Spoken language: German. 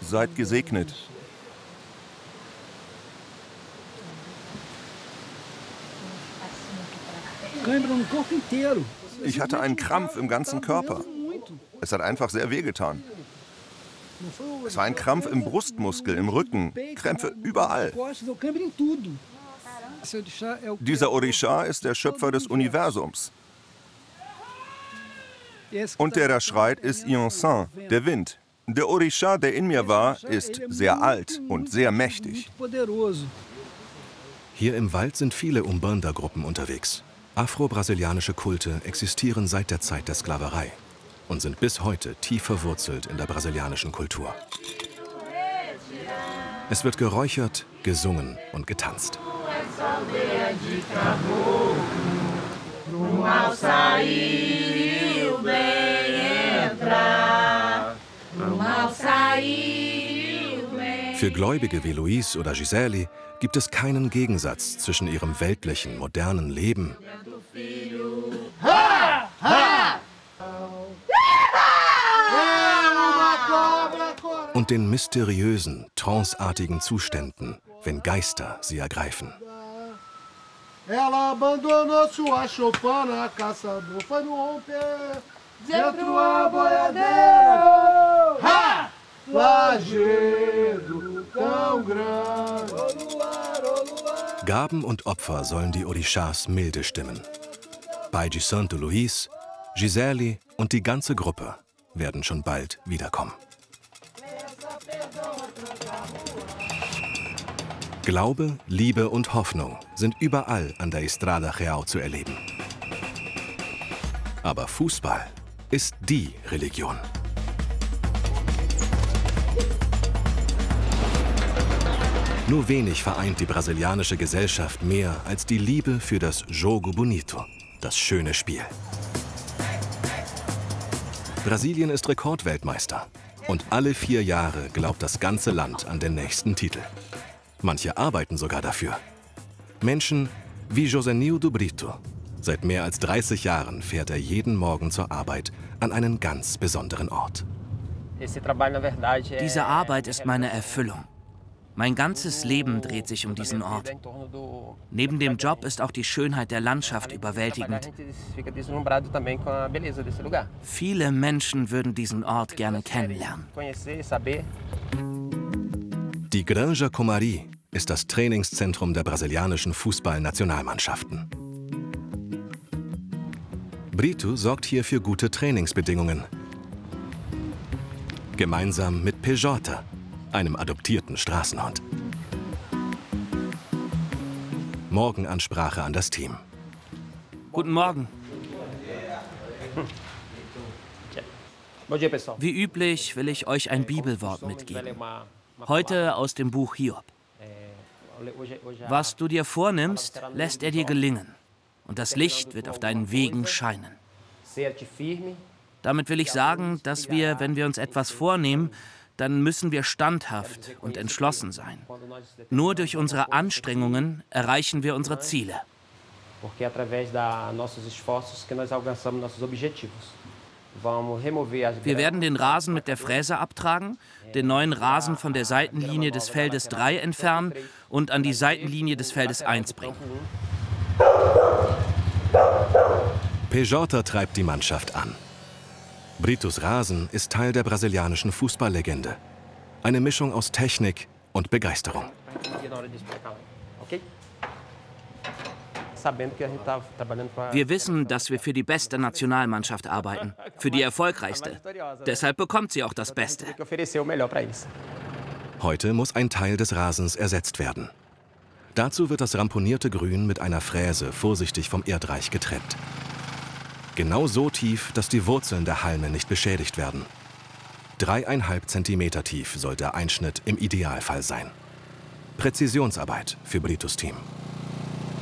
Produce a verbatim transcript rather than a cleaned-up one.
Seid gesegnet. Ich hatte einen Krampf im ganzen Körper. Es hat einfach sehr wehgetan. Es war ein Krampf im Brustmuskel, im Rücken, Krämpfe überall. Dieser Orisha ist der Schöpfer des Universums. Und der da schreit, ist Yonsan, der Wind. Der Orisha, der in mir war, ist sehr alt und sehr mächtig. Hier im Wald sind viele Umbanda-Gruppen unterwegs. Afro-brasilianische Kulte existieren seit der Zeit der Sklaverei und sind bis heute tief verwurzelt in der brasilianischen Kultur. Es wird geräuchert, gesungen und getanzt. Für Gläubige wie Luis oder Gisele gibt es keinen Gegensatz zwischen ihrem weltlichen, modernen Leben und den mysteriösen, tranceartigen Zuständen, wenn Geister sie ergreifen. Ela abandonou sua choupana, caçador foi no romper, dentro a boiadeira, ha! Lajedo tão grande. Gaben und Opfer sollen die Orishas milde stimmen. Bei Santo Luis, Gisele und die ganze Gruppe werden schon bald wiederkommen. Glaube, Liebe und Hoffnung sind überall an der Estrada Real zu erleben. Aber Fußball ist die Religion. Nur wenig vereint die brasilianische Gesellschaft mehr als die Liebe für das Jogo Bonito, das schöne Spiel. Brasilien ist Rekordweltmeister und alle vier Jahre glaubt das ganze Land an den nächsten Titel. Manche arbeiten sogar dafür. Menschen wie Josenildo Brito. Seit mehr als dreißig Jahren fährt er jeden Morgen zur Arbeit an einen ganz besonderen Ort. Diese Arbeit ist meine Erfüllung. Mein ganzes Leben dreht sich um diesen Ort. Neben dem Job ist auch die Schönheit der Landschaft überwältigend. Viele Menschen würden diesen Ort gerne kennenlernen. Die Granja Comari ist das Trainingszentrum der brasilianischen Fußballnationalmannschaften. Brito sorgt hier für gute Trainingsbedingungen. Gemeinsam mit Pejota, einem adoptierten Straßenhund. Morgenansprache an das Team. Guten Morgen. Wie üblich will ich euch ein Bibelwort mitgeben. Heute aus dem Buch Hiob. Was du dir vornimmst, lässt er dir gelingen. Und das Licht wird auf deinen Wegen scheinen. Damit will ich sagen, dass wir, wenn wir uns etwas vornehmen, dann müssen wir standhaft und entschlossen sein. Nur durch unsere Anstrengungen erreichen wir unsere Ziele. Wir werden den Rasen mit der Fräse abtragen, den neuen Rasen von der Seitenlinie des Feldes drei entfernen und an die Seitenlinie des Feldes eins bringen. Pejota treibt die Mannschaft an. Britos Rasen ist Teil der brasilianischen Fußballlegende. Eine Mischung aus Technik und Begeisterung. Wir wissen, dass wir für die beste Nationalmannschaft arbeiten, für die erfolgreichste. Deshalb bekommt sie auch das Beste. Heute muss ein Teil des Rasens ersetzt werden. Dazu wird das ramponierte Grün mit einer Fräse vorsichtig vom Erdreich getrennt. Genau so tief, dass die Wurzeln der Halme nicht beschädigt werden. Dreieinhalb Zentimeter tief soll der Einschnitt im Idealfall sein. Präzisionsarbeit für Britos Team.